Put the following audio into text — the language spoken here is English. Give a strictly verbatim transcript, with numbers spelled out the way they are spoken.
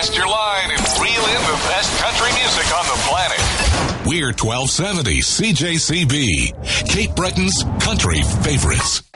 Cast your line and reel in the best country music on the planet. We're twelve seventy C J C B, Cape Breton's country favorites.